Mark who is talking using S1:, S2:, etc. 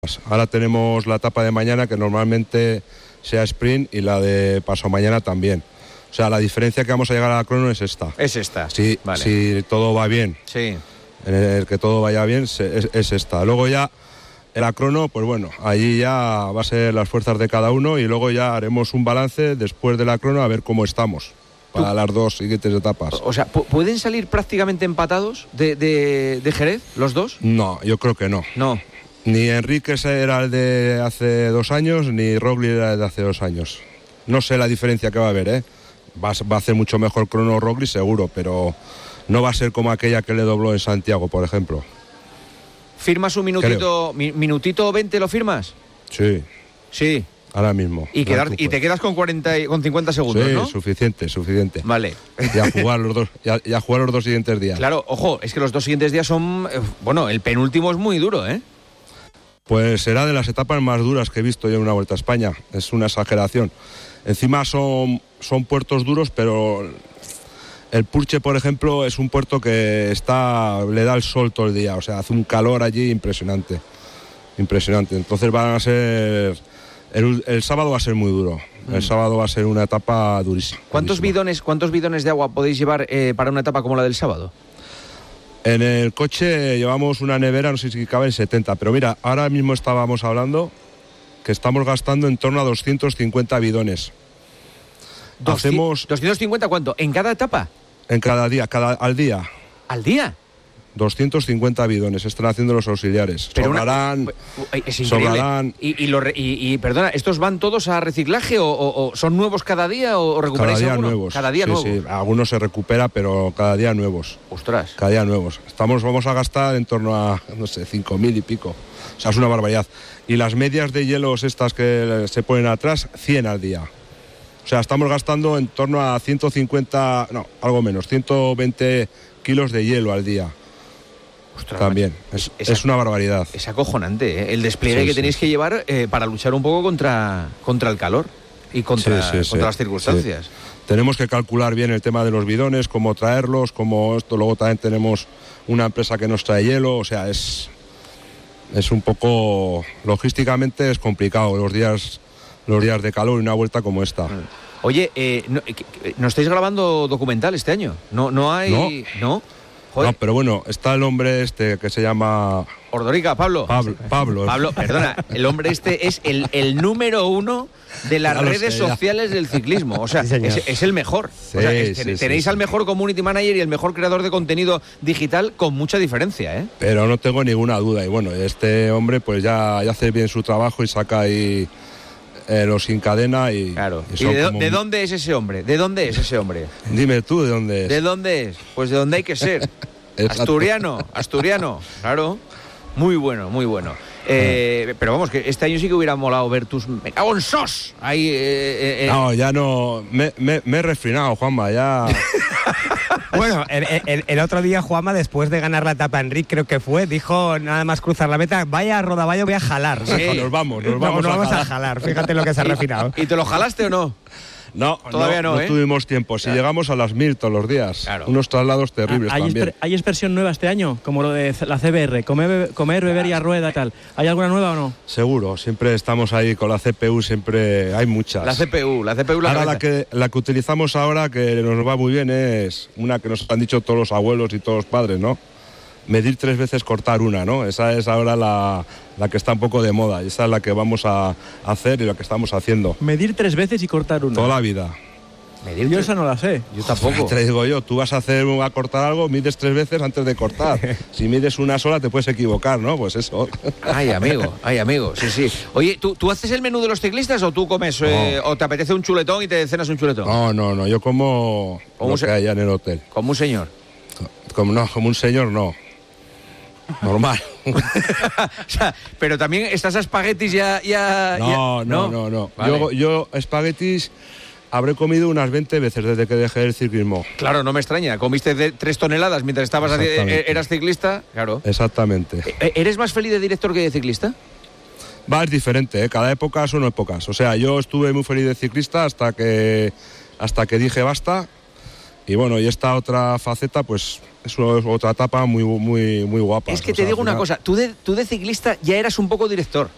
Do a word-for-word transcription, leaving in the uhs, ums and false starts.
S1: Ahora tenemos la etapa de mañana, que normalmente sea sprint, y la de paso mañana también. O sea, la diferencia que vamos a llegar a la crono es esta.
S2: Es esta.
S1: Si,
S2: vale.
S1: si todo va bien,
S2: sí.
S1: en el que todo vaya bien, es, es esta. Luego ya, en la crono, pues bueno, allí ya va a ser las fuerzas de cada uno, y luego ya haremos un balance después de la crono a ver cómo estamos para ¿Tú? las dos siguientes etapas.
S2: O sea, ¿pueden salir prácticamente empatados de, de, de Jerez, los dos?
S1: No, yo creo que no.
S2: No.
S1: Ni Enríquez era el de hace dos años, ni Roglic era el de hace dos años. No sé la diferencia que va a haber, ¿eh? Va, va a hacer mucho mejor crono Roglic, seguro, pero no va a ser como aquella que le dobló en Santiago, por ejemplo.
S2: ¿Firmas un minutito, mi, minutito veinte, lo firmas?
S1: Sí.
S2: Sí.
S1: Ahora mismo.
S2: Y, quedar, y te quedas con cuarenta y, con cincuenta segundos,
S1: sí,
S2: ¿no?
S1: Sí, suficiente, suficiente.
S2: Vale.
S1: Y a jugar los dos, y a, y a jugar los dos siguientes días.
S2: Claro, ojo, es que los dos siguientes días son... Eh, bueno, el penúltimo es muy duro, ¿eh?
S1: Pues será de las etapas más duras que he visto yo en una Vuelta a España. Es una exageración. Encima son, son puertos duros, pero el Purche, por ejemplo, es un puerto que está, le da el sol todo el día. O sea, hace un calor allí impresionante. Impresionante. Entonces van a ser... El, el sábado va a ser muy duro. El mm. sábado va a ser una etapa durísima.
S2: ¿Cuántos
S1: durísima.
S2: bidones, cuántos bidones de agua podéis llevar eh, para una etapa como la del sábado?
S1: En el coche llevamos una nevera, no sé si cabe en setenta, pero mira, ahora mismo estábamos hablando que estamos gastando en torno a doscientos cincuenta bidones. Hacemos...
S2: ¿doscientos cincuenta cuánto? ¿En cada etapa?
S1: En cada día, cada, al día.
S2: ¿Al día?
S1: doscientos cincuenta bidones están haciendo los auxiliares.
S2: Pero
S1: sobrarán,
S2: una... es increíble.
S1: sobrarán...
S2: Y, y, lo re... y, y perdona, ¿estos van todos a reciclaje o, o, o son nuevos cada día o recuperáis
S1: cada día
S2: alguno?
S1: nuevos.
S2: Cada día
S1: sí,
S2: nuevos.
S1: Sí, algunos se recupera, pero cada día nuevos.
S2: Ostras.
S1: Cada día nuevos. Estamos, vamos a gastar en torno a, no sé, cinco mil y pico. O sea, es una barbaridad. Y las medias de hielos estas que se ponen atrás, cien al día. O sea, estamos gastando en torno a ciento cincuenta, no, algo menos, ciento veinte kilos de hielo al día. Ostras, también, es, es, es una barbaridad.
S2: Es acojonante, ¿eh? El despliegue
S1: sí,
S2: que
S1: sí.
S2: tenéis que llevar eh, para luchar un poco contra, contra el calor y contra,
S1: sí, sí,
S2: contra
S1: sí,
S2: las circunstancias.
S1: Sí. Tenemos que calcular bien el tema de los bidones, cómo traerlos, cómo esto. Luego también tenemos una empresa que nos trae hielo, o sea, es, es un poco, logísticamente es complicado los días, los días de calor y una vuelta como esta.
S2: Oye, eh, ¿no, ¿no estáis grabando documental este año? No, no hay...
S1: No.
S2: ¿No?
S1: Joder. No, pero bueno, está el hombre este que se llama...
S2: Ordorica, Pablo.
S1: Pablo. Pablo,
S2: Pablo perdona, el hombre este es el, el número uno de las
S1: ya
S2: redes
S1: sé,
S2: sociales del ciclismo. O sea, sí, es, es el mejor.
S1: Sí,
S2: o sea, es,
S1: sí,
S2: tenéis
S1: sí,
S2: al
S1: sí.
S2: mejor community manager y el mejor creador de contenido digital con mucha diferencia, ¿eh?
S1: Pero no tengo ninguna duda. Y bueno, este hombre pues ya, ya hace bien su trabajo y saca ahí... Eh, los encadena y...
S2: Claro.
S1: Y,
S2: ¿Y de,
S1: como...
S2: de dónde es ese hombre? ¿De dónde es ese hombre?
S1: Dime tú, ¿de dónde es?
S2: ¿De dónde es? Pues de dónde hay que ser. Asturiano, asturiano, claro. Muy bueno, muy bueno. Eh, pero vamos, que este año sí que hubiera molado ver tus... ¡Me cago en sos! Ahí, eh, eh,
S1: no, ya no... Me, me, me he refrenado, Juanma, ya...
S3: Bueno, el, el, el otro día Juanma, después de ganar la etapa Enric, creo que fue, dijo nada más cruzar la meta, vaya a Rodaballo, voy a jalar.
S1: Sí. Dijo, nos vamos, nos vamos,
S3: no,
S1: a,
S3: vamos
S1: jalar.
S3: a jalar. Fíjate lo que se ha refinado.
S2: ¿Y te lo jalaste o no?
S1: No,
S2: todavía no,
S1: no,
S2: ¿eh?
S1: no tuvimos tiempo. Si claro. Llegamos a las mil todos los días.
S2: Claro.
S1: Unos traslados terribles
S4: ¿Hay
S1: también.
S4: Exper- ¿Hay expresión nueva este año? Como lo de la C B R, comer, comer beber y a rueda y tal. ¿Hay alguna nueva o no?
S1: Seguro, siempre estamos ahí con la C P U, siempre hay muchas.
S2: La C P U, la C P U la
S1: Ahora
S2: cabeza.
S1: la que, la que utilizamos ahora, que nos va muy bien, es una que nos han dicho todos los abuelos y todos los padres, ¿no? Medir tres veces, cortar una, ¿no? Esa es ahora la, la que está un poco de moda. Esa es la que vamos a hacer y lo que estamos haciendo.
S4: Medir tres veces y cortar una.
S1: Toda la vida.
S4: Medir yo esa no la sé.
S2: Yo tampoco.
S1: Te digo yo, tú vas a hacer a cortar algo, mides tres veces antes de cortar. Si mides una sola te puedes equivocar, ¿no? Pues eso.
S2: Ay, amigo, ay, amigo, sí, sí. Oye, ¿tú, ¿tú haces el menú de los ciclistas o tú comes, no. eh, o te apetece un chuletón y te cenas un chuletón?
S1: No, no, no, yo como lo que hay en el hotel.
S2: Como un señor.
S1: Como, no, como un señor no. Normal.
S2: O sea, pero también estás a espaguetis ya... ya,
S1: no,
S2: ya...
S1: no, no, no, no.
S2: Vale.
S1: Yo, yo espaguetis... Habré comido unas veinte veces desde que dejé el ciclismo.
S2: Claro, no me extraña. Comiste de tres toneladas mientras estabas eh, eras ciclista. Claro.
S1: Exactamente.
S2: ¿Eres más feliz de director que de ciclista?
S1: Va, es diferente, ¿eh? Cada época son épocas. O sea, yo estuve muy feliz de ciclista hasta que, hasta que dije basta. Y bueno, y esta otra faceta, pues es otra etapa muy, muy, muy guapa.
S2: Es que
S1: o
S2: te
S1: sea,
S2: digo una
S1: final...
S2: cosa. Tú de, tú de ciclista ya eras un poco director.